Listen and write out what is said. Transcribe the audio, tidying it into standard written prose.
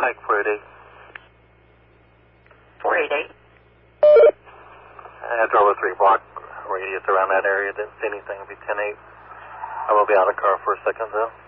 Mike 488. 488. I drove a 3-block radius around that area. Didn't see anything. It'll be 10-8. I will be out of the car for a second, though.